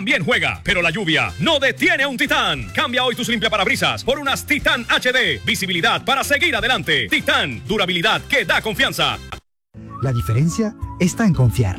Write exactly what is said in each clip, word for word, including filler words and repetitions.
Bien juega, pero la lluvia no detiene a un Titán. Cambia hoy tus limpiaparabrisas por unas Titán H D. Visibilidad para seguir adelante. Titán, durabilidad que da confianza. La diferencia está en confiar.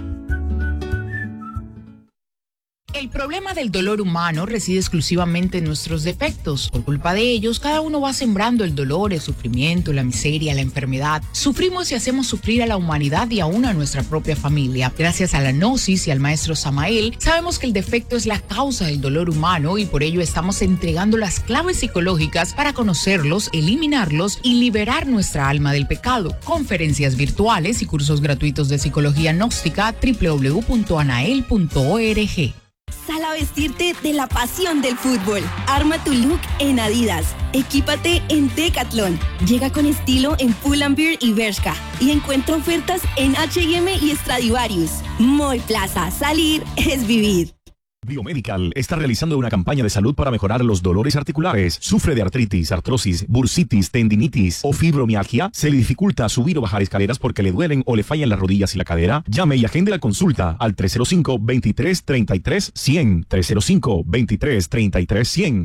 El problema del dolor humano reside exclusivamente en nuestros defectos. Por culpa de ellos, cada uno va sembrando el dolor, el sufrimiento, la miseria, la enfermedad. Sufrimos y hacemos sufrir a la humanidad y aún a nuestra propia familia. Gracias a la Gnosis y al maestro Samael, sabemos que el defecto es la causa del dolor humano y por ello estamos entregando las claves psicológicas para conocerlos, eliminarlos y liberar nuestra alma del pecado. Conferencias virtuales y cursos gratuitos de psicología gnóstica doble u doble u doble u punto anael punto org. Sal a vestirte de la pasión del fútbol. Arma tu look en Adidas. Equípate en Decathlon. Llega con estilo en Pull&Bear y Bershka. Y encuentra ofertas en H y M y Stradivarius. Mall Plaza. Salir es vivir. Biomedical está realizando una campaña de salud para mejorar los dolores articulares. ¿Sufre de artritis, artrosis, bursitis, tendinitis o fibromialgia? ¿Se le dificulta subir o bajar escaleras porque le duelen o le fallan las rodillas y la cadera? Llame y agende la consulta al tres cero cinco, veintitrés, treinta y tres, cien. tres cero cinco, veintitrés, treinta y tres, cien.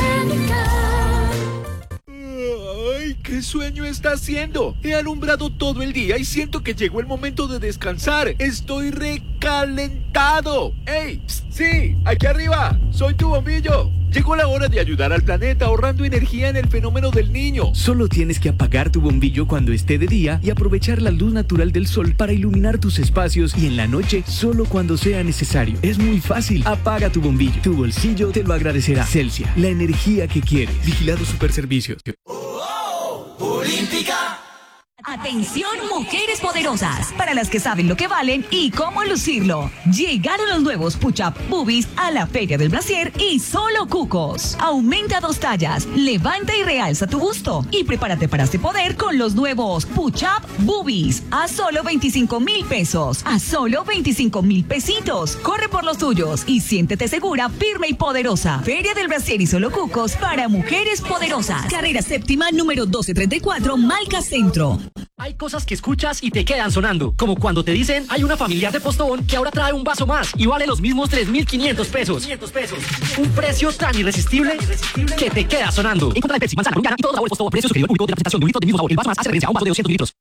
¡Ay, qué sueño está haciendo! He alumbrado todo el día y siento que llegó el momento de descansar. Estoy recalentado. ¡Ey! ¡Sí! ¡Aquí arriba! ¡Soy tu bombillo! Llegó la hora de ayudar al planeta ahorrando energía en el fenómeno del Niño. Solo tienes que apagar tu bombillo cuando esté de día y aprovechar la luz natural del sol para iluminar tus espacios y en la noche solo cuando sea necesario. Es muy fácil. Apaga tu bombillo. Tu bolsillo te lo agradecerá. Celsia, la energía que quieres. Vigilado Superservicios. Oh, oh, Olímpica. Atención, mujeres poderosas, para las que saben lo que valen y cómo lucirlo. Llegaron los nuevos Push-Up Boobies a la Feria del Brasier y solo cucos. Aumenta dos tallas, levanta y realza tu busto y prepárate para este poder con los nuevos Push-Up Boobies a solo veinticinco mil pesos, a solo veinticinco mil pesitos. Corre por los tuyos y siéntete segura, firme y poderosa. Feria del Brasier y solo cucos para mujeres poderosas. Carrera séptima número doce treinta y cuatro, Malca Centro. Hay cosas que escuchas y te quedan sonando, como cuando te dicen hay una familiar de Postobón que ahora trae un vaso más y vale los mismos tres mil quinientos pesos. Un precio tan irresistible que te queda sonando. Encuentra el Pepsi, manzana, colombiana y todo sabor Postobón. Precio superior público de la presentación de un litro del mismo sabor. El vaso más hace referencia a un vaso de doscientos litros.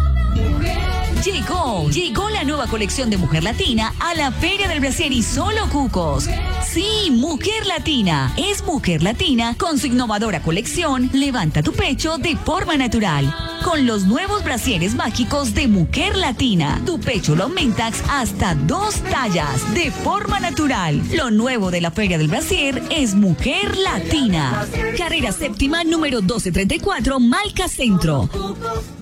Llegó, llegó la nueva colección de Mujer Latina a la Feria del Brasier y solo cucos. Sí, Mujer Latina. Es Mujer Latina con su innovadora colección Levanta tu pecho de forma natural. Con los nuevos brasieres mágicos de Mujer Latina. Tu pecho lo aumentas hasta dos tallas de forma natural. Lo nuevo de la Feria del Brasier es Mujer Latina. Carrera séptima número doce treinta y cuatro, Malca Centro.